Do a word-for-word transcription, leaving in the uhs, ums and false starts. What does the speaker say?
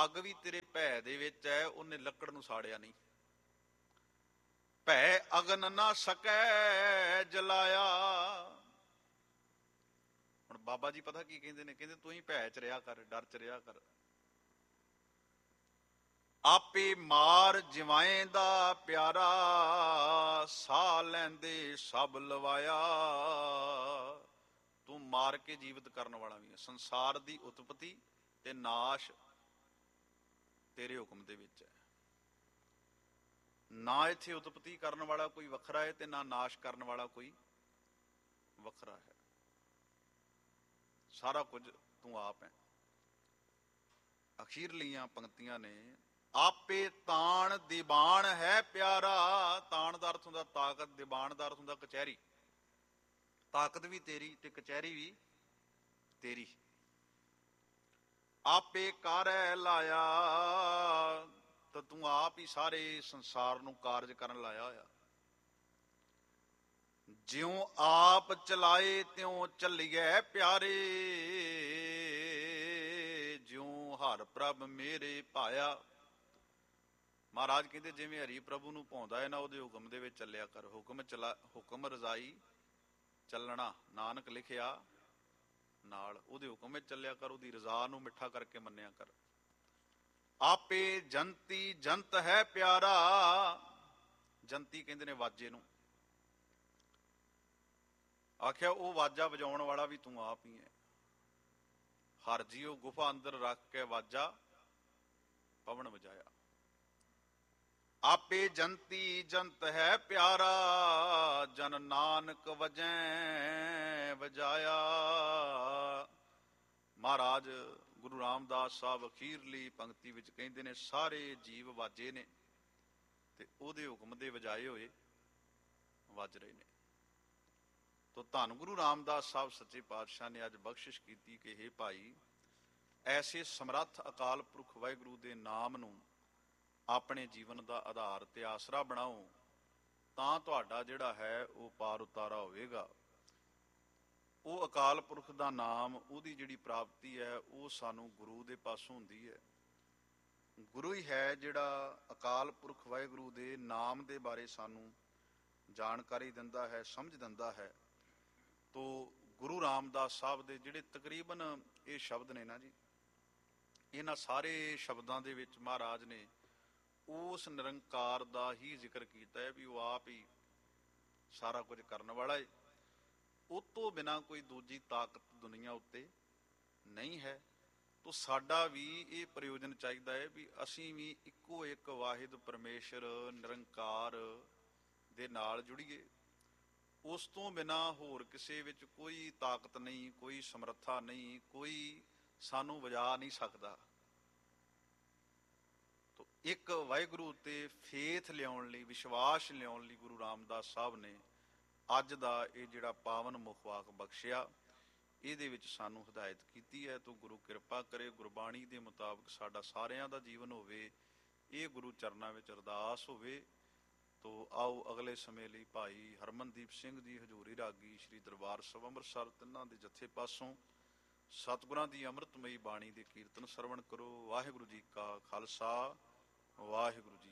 ਅੱਗ ਵੀ ਤੇਰੇ ਭੈ ਦੇ ਵਿੱਚ ਹੈ, ਉਹਨੇ ਲੱਕੜ ਨੂੰ ਸਾੜਿਆ ਨਹੀਂ। ਭੈ ਅਗਨ ਨਾ ਸਕੈ ਜਲਾਇਆ। ਹੁਣ ਬਾਬਾ ਜੀ ਪਤਾ ਕੀ ਕਹਿੰਦੇ ਨੇ, ਕਹਿੰਦੇ ਤੂੰ ਹੀ ਭੈ ਚ ਰਿਹਾ ਕਰ, ਡਰ ਚ ਰਿਹਾ ਕਰ। ਆਪੇ ਮਾਰ ਜਿਵਾਏ ਦਾ ਪਿਆਰਾ, ਸਾਹ ਲੈਂਦੇ ਸਭ ਲਵਾਇਆ। ਤੂੰ ਮਾਰ ਕੇ ਜੀਵਤ ਕਰਨ ਵਾਲਾ ਵੀ ਹੈ। ਸੰਸਾਰ ਦੀ ਉਤਪਤੀ ਤੇ ਨਾਸ਼ ਤੇਰੇ ਹੁਕਮ ਦੇ ਵਿੱਚ ਹੈ। ਨਾ ਇੱਥੇ ਉਤਪਤੀ ਕਰਨ ਵਾਲਾ ਕੋਈ ਵੱਖਰਾ ਹੈ ਤੇ ਨਾ ਨਾਸ਼ ਕਰਨ ਵਾਲਾ ਕੋਈ ਵੱਖਰਾ ਹੈ। ਸਾਰਾ ਕੁਝ ਤੂੰ ਆਪ ਹੈ। ਅਖੀਰਲੀਆਂ ਪੰਕਤੀਆਂ ਨੇ, ਆਪੇ ਤਾਣ ਦੀਵਾਨ ਹੈ ਪਿਆਰਾ। ਤਾਣ ਦਾ ਅਰਥ ਹੁੰਦਾ ਤਾਕਤ, ਦੀਵਾਨ ਦਾ ਅਰਥ ਹੁੰਦਾ ਕਚਹਿਰੀ। ਤਾਕਤ ਵੀ ਤੇਰੀ ਤੇ ਕਚਹਿਰੀ ਵੀ ਤੇਰੀ। ਆਪੇ ਕਾਰੈ ਲਾਇਆ, ਤਾਂ ਤੂੰ ਆਪ ਹੀ ਸਾਰੇ ਸੰਸਾਰ ਨੂੰ ਕਾਰਜ ਕਰਨ ਲਾਇਆ ਹੋਇਆ। ਜਿਉਂ ਆਪ ਚਲਾਏ ਤਿਉਂ ਚੱਲੀਐ ਪਿਆਰੇ, ਜਿਉਂ ਹਰਿ ਪ੍ਰਭ ਮੇਰੇ ਭਾਇਆ। ਮਹਾਰਾਜ ਕਹਿੰਦੇ ਜਿਵੇਂ ਹਰੀ ਪ੍ਰਭੂ ਨੂੰ ਭਾਉਂਦਾ ਹੈ ਨਾ, ਉਹਦੇ ਹੁਕਮ ਦੇ ਵਿੱਚ ਚੱਲਿਆ ਕਰ। ਹੁਕਮ ਚਲਾ, ਹੁਕਮ ਰਜ਼ਾਈ ਚੱਲਣਾ, ਨਾਨਕ ਲਿਖਿਆ ਨਾਲ। ਉਹਦੇ ਹੁਕਮ ਵਿੱਚ ਚੱਲਿਆ ਕਰ, ਉਹਦੀ ਰਜ਼ਾ ਨੂੰ ਮਿੱਠਾ ਕਰਕੇ ਮੰਨਿਆ ਕਰ। ਆਪੇ ਜੰਤੀ ਜੰਤ ਹੈ ਪਿਆਰਾ। ਜੰਤੀ ਕਹਿੰਦੇ ਨੇ ਵਾਜੇ ਨੂੰ। ਆਖਿਆ ਉਹ ਵਾਜਾ ਵਜਾਉਣ ਵਾਲਾ ਵੀ ਤੂੰ ਆਪ ਹੀ ਹੈ। ਹਰ ਜੀਓ ਗੁਫਾ ਅੰਦਰ ਰੱਖ ਕੇ ਵਾਜਾ ਪਵਨ ਵਜਾਇਆ। ਆਪੇ ਜੰਤੀ ਜੰਤ ਹੈ ਪਿਆਰਾ, ਜਨ ਨਾਨਕ ਵਜੈ ਵਜਾਇਆ। ਮਹਾਰਾਜ ਗੁਰੂ ਰਾਮਦਾਸ ਸਾਹਿਬ ਅਖੀਰਲੀ ਪੰਕਤੀ ਵਿੱਚ ਕਹਿੰਦੇ ਨੇ, ਸਾਰੇ ਜੀਵ ਵਾਜੇ ਨੇ ਤੇ ਉਹਦੇ ਹੁਕਮ ਦੇ ਵਜਾਏ ਹੋਏ ਵੱਜ ਰਹੇ ਨੇ। ਤੋ ਧੰਨ ਗੁਰੂ ਰਾਮਦਾਸ ਸਾਹਿਬ ਸੱਚੇ ਪਾਤਸ਼ਾਹ ਨੇ ਅੱਜ ਬਖਸ਼ਿਸ਼ ਕੀਤੀ ਕਿ ਹੇ ਭਾਈ, ਐਸੇ ਸਮਰੱਥ ਅਕਾਲ ਪੁਰਖ ਵਾਹਿਗੁਰੂ ਦੇ ਨਾਮ ਨੂੰ ਆਪਣੇ ਜੀਵਨ ਦਾ ਆਧਾਰ ਤੇ ਆਸਰਾ ਬਣਾਓ, ਤਾਂ ਤੁਹਾਡਾ ਜਿਹੜਾ ਹੈ ਉਹ ਪਾਰ ਉਤਾਰਾ ਹੋਵੇਗਾ। ਉਹ ਅਕਾਲ ਪੁਰਖ ਦਾ ਨਾਮ, ਉਹਦੀ ਜਿਹੜੀ ਪ੍ਰਾਪਤੀ ਹੈ ਉਹ ਸਾਨੂੰ ਗੁਰੂ ਦੇ ਪਾਸੋਂ ਹੁੰਦੀ ਹੈ। ਗੁਰੂ ਹੀ ਹੈ ਜਿਹੜਾ ਅਕਾਲ ਪੁਰਖ ਵਾਹਿਗੁਰੂ ਦੇ ਨਾਮ ਦੇ ਬਾਰੇ ਸਾਨੂੰ ਜਾਣਕਾਰੀ ਦਿੰਦਾ ਹੈ, ਸਮਝ ਦਿੰਦਾ ਹੈ। ਤੋ ਗੁਰੂ ਰਾਮਦਾਸ ਸਾਹਿਬ ਦੇ ਜਿਹੜੇ ਤਕਰੀਬਨ ਇਹ ਸ਼ਬਦ ਨੇ ਨਾ ਜੀ, ਇਹਨਾਂ ਸਾਰੇ ਸ਼ਬਦਾਂ ਦੇ ਵਿੱਚ ਮਹਾਰਾਜ ਨੇ ਉਸ ਨਿਰੰਕਾਰ ਦਾ ਹੀ ਜ਼ਿਕਰ ਕੀਤਾ ਹੈ ਵੀ ਉਹ ਆਪ ਹੀ ਸਾਰਾ ਕੁਝ ਕਰਨ ਵਾਲਾ ਹੈ। ਉਹ ਤੋਂ ਬਿਨਾਂ ਕੋਈ ਦੂਜੀ ਤਾਕਤ ਦੁਨੀਆ ਉੱਤੇ ਨਹੀਂ ਹੈ। ਤੋ ਸਾਡਾ ਵੀ ਇਹ ਪ੍ਰਯੋਜਨ ਚਾਹੀਦਾ ਹੈ ਵੀ ਅਸੀਂ ਵੀ ਇੱਕੋ ਇੱਕ ਵਾਹਿਦ ਪਰਮੇਸ਼ਰ ਨਿਰੰਕਾਰ ਦੇ ਨਾਲ ਜੁੜੀਏ। ਉਸ ਤੋਂ ਬਿਨਾਂ ਹੋਰ ਕਿਸੇ ਵਿੱਚ ਕੋਈ ਤਾਕਤ ਨਹੀਂ, ਕੋਈ ਸਮਰੱਥਾ ਨਹੀਂ, ਕੋਈ ਸਾਨੂੰ ਵਜਾ ਨਹੀਂ ਸਕਦਾ। ਤੋ ਇੱਕ ਵਾਹਿਗੁਰੂ ਉੱਤੇ ਫੇਥ ਲਿਆਉਣ ਲਈ, ਵਿਸ਼ਵਾਸ ਲਿਆਉਣ ਲਈ ਗੁਰੂ ਰਾਮਦਾਸ ਸਾਹਿਬ ਨੇ ਅੱਜ ਦਾ ਇਹ ਜਿਹੜਾ ਪਾਵਨ ਮੁਖਵਾਕ ਬਖਸ਼ਿਆ, ਇਹਦੇ ਵਿੱਚ ਸਾਨੂੰ ਹਦਾਇਤ ਕੀਤੀ ਹੈ। ਤੋ ਗੁਰੂ ਕਿਰਪਾ ਕਰੇ, ਗੁਰਬਾਣੀ ਦੇ ਮੁਤਾਬਕ ਸਾਡਾ ਸਾਰਿਆਂ ਦਾ ਜੀਵਨ ਹੋਵੇ, ਇਹ ਗੁਰੂ ਚਰਨਾਂ ਵਿੱਚ ਅਰਦਾਸ ਹੋਵੇ। ਤੋ ਆਓ ਅਗਲੇ ਸਮੇਂ ਲਈ ਭਾਈ ਹਰਮਨਦੀਪ ਸਿੰਘ ਜੀ ਹਜ਼ੂਰੀ ਰਾਗੀ ਸ੍ਰੀ ਦਰਬਾਰ ਸਾਹਿਬ ਅੰਮ੍ਰਿਤਸਰ, ਤਿੰਨਾਂ ਦੇ ਜਥੇ ਪਾਸੋਂ ਸਤਿਗੁਰਾਂ ਦੀ ਅੰਮ੍ਰਿਤਮਈ ਬਾਣੀ ਦੇ ਕੀਰਤਨ ਸਰਵਣ ਕਰੋ। ਵਾਹਿਗੁਰੂ ਜੀ ਕਾ ਖਾਲਸਾ, ਵਾਹਿਗੁਰੂ ਜੀ